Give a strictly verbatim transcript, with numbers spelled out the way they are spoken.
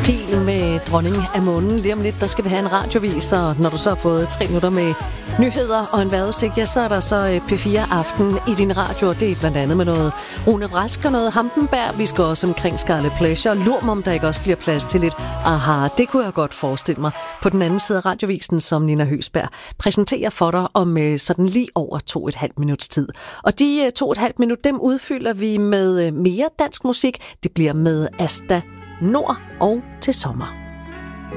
Pil med Dronning af Månen. Lige om lidt, der skal vi have en radiovis, og når du så har fået tre minutter med nyheder og en vejrudsigt, ja, så er der så P fire Aften i din radio, og det er blandt andet med noget Rune Brask og noget Hampenberg. Vi skal også omkring Scarlet Pleasure. Lur mig, om der ikke også bliver plads til lidt aha. Det kunne jeg godt forestille mig. På den anden side af radiovisen, som Nina Høsberg præsenterer for dig om sådan lige over to og et halvt minuts tid. Og de to og et halvt minut, dem udfylder vi med mere dansk musik. Det bliver med Asta Nord og Til sommer.